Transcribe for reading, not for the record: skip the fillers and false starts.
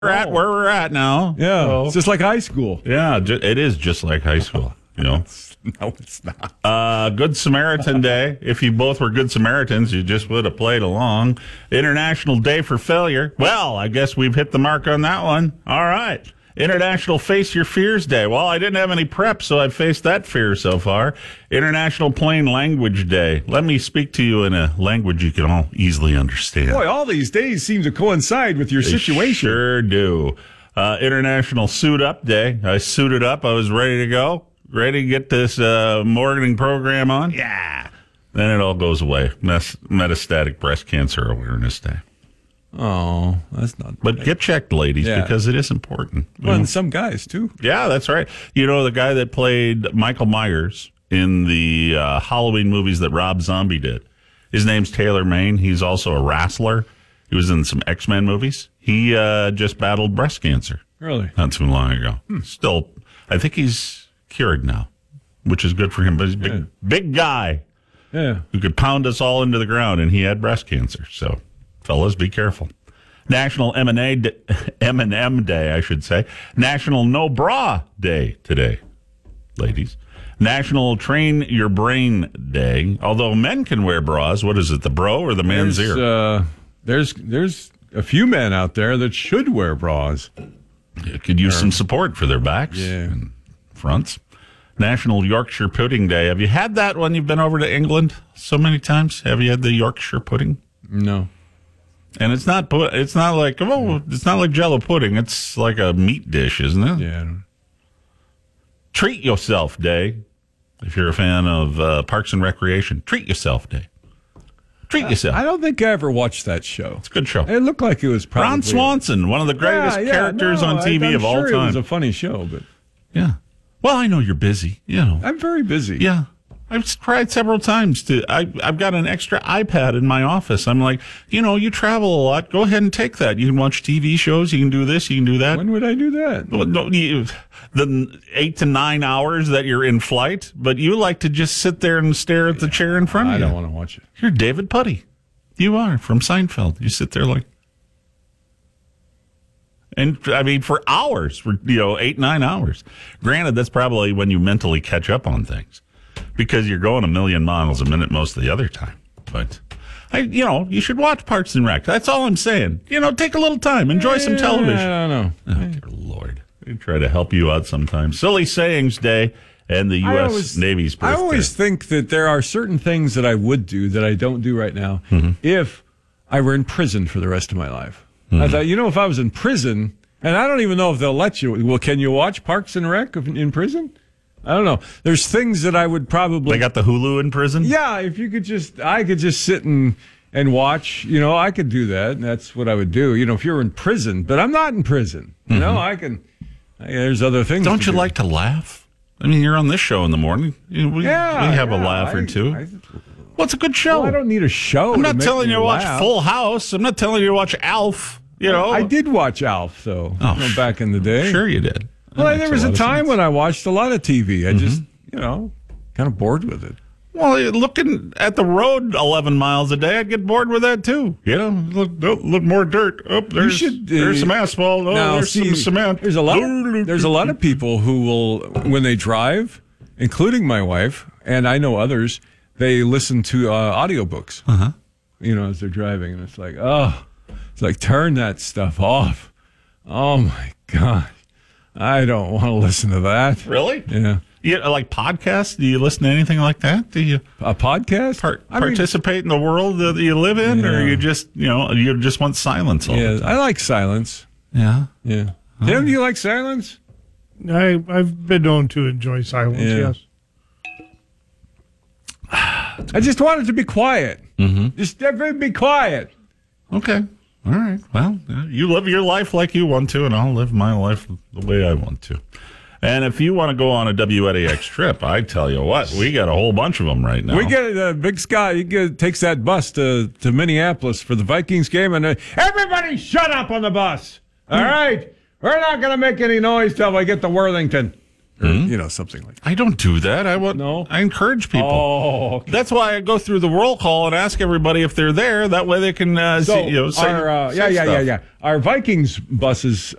where we're at now. Yeah, So, it's just like high school. yeah, it is just like high school. You know, No, it's not. Good Samaritan Day. If you both were good Samaritans, you just would have played along. International Day for Failure. Well, I guess we've hit the mark on that one. All right. International Face Your Fears Day. Well, I didn't have any prep, so I've faced that fear so far. International Plain Language Day. Let me speak to you in a language you can all easily understand. Boy, all these days seem to coincide with your They situation. sure do. International Suit Up Day. I suited up. I was ready to go. Ready to get this morning program on? Yeah. Then it all goes away. Metastatic Breast Cancer Awareness Day. Oh, that's not. But get checked, ladies, Yeah. because it is important. Well, and some guys, too. Yeah, that's right. You know, the guy that played Michael Myers in the Halloween movies that Rob Zombie did, his name's Taylor Maine. He's also a wrestler. He was in some X-Men movies. He just battled breast cancer Really? not too long ago. Still, I think he's cured now, which is good for him. But he's a big guy Yeah. who could pound us all into the ground, and he had breast cancer. So, fellas, be careful. National M&M Day, I should say. National No Bra Day today, ladies. National Train Your Brain Day. Although men can wear bras. What is it, the bro or the man's ear? There's a few men out there that should wear bras. Could use some support for their backs Yeah. and fronts. National Yorkshire Pudding Day. Have you had that when you've been over to England so many times? Have you had the Yorkshire pudding? No. And it's not like Jello pudding. It's like a meat dish, isn't it? Yeah. Treat Yourself Day. If you're a fan of Parks and Recreation, Treat Yourself Day. Treat yourself. I don't think I ever watched that show. It's a good show. It looked like it was probably Ron Swanson, one of the greatest characters on TV I'm of all sure time. It was a funny show, but Yeah. Well, I know you're busy. You know. I'm very busy. Yeah. I've tried several times I've got an extra iPad in my office. I'm like, you travel a lot. Go ahead and take that. You can watch TV shows. You can do this. You can do that. When would I do that? Well, no, the 8 to 9 hours that you're in flight, but you like to just sit there and stare at the chair in front of you. I don't want to watch it. You're David Putty. You are from Seinfeld. You sit there like, and I mean, for hours, for 8, 9 hours. Granted, that's probably when you mentally catch up on things, because you're going a million miles a minute most of the other time. But you should watch Parks and Rec. That's all I'm saying. Take a little time, enjoy some television. I don't know. Oh, dear Lord. We try to help you out sometimes. Silly Sayings Day and the U.S. Navy's birthday. I always think that there are certain things that I would do that I don't do right now if I were in prison for the rest of my life. I thought, if I was in prison, and I don't even know if they'll let you. Well, can you watch Parks and Rec in prison? I don't know. There's things that I would probably... They got the Hulu in prison? Yeah, if you could I could just sit and watch, I could do that. And that's what I would do, if you're in prison. But I'm not in prison. There's other things. Don't you like to laugh? I mean, you're on this show in the morning. We have a laugh or two. Well, it's a good show. Well, I don't need a show. I'm not telling you to watch Full House. I'm not telling you to watch Alf. I did watch Alf, though, back in the day. Sure you did. Well, there was a time when I watched a lot of TV. I just, kind of bored with it. Well, looking at the road 11 miles a day, I'd get bored with that too. Look more dirt. Oh, there's some asphalt. Oh, there's some cement. There's a lot of people who will, when they drive, including my wife, and I know others, they listen to audiobooks. As they're driving, and it's like turn that stuff off. Oh my God, I don't want to listen to that. Really? Yeah. Like podcasts? Do you listen to anything like that? Do you a podcast? Participate in the world that you live in, or you just you just want silence all the time? I like silence. Yeah. Yeah. Tim, do you like silence? I've been known to enjoy silence. Yeah. Yes. I just wanted to be quiet. Just everybody be quiet. Okay. All right. Well, you live your life like you want to, and I'll live my life the way I want to. And if you want to go on a WNAX trip, I tell you what, we got a whole bunch of them right now. We get Big Scott. He takes that bus to Minneapolis for the Vikings game, and everybody shut up on the bus. All right, we're not going to make any noise till we get to Worthington. or something like that. I don't do that. No? I encourage people. Oh, okay. That's why I go through the roll call and ask everybody if they're there. That way they can say Our Vikings buses